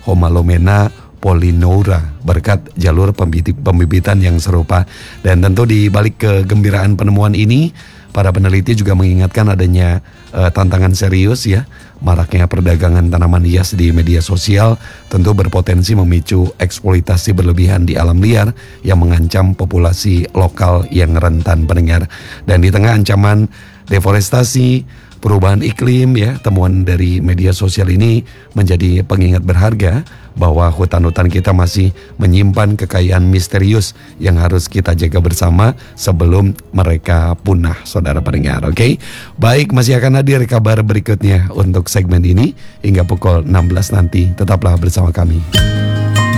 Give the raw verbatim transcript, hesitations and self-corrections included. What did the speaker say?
Homalomena Polyneura berkat jalur pembiti- pembibitan yang serupa. Dan tentu di balik kegembiraan penemuan ini, para peneliti juga mengingatkan adanya uh, tantangan serius ya. Maraknya perdagangan tanaman hias di media sosial tentu berpotensi memicu eksploitasi berlebihan di alam liar yang mengancam populasi lokal yang rentan, pendengar. Dan di tengah ancaman deforestasi, perubahan iklim ya, temuan dari media sosial ini menjadi pengingat berharga bahwa hutan-hutan kita masih menyimpan kekayaan misterius yang harus kita jaga bersama sebelum mereka punah, saudara pendengar. Oke, okay? Baik, masih akan hadir kabar berikutnya untuk segmen ini hingga pukul enam belas nanti. Tetaplah bersama kami.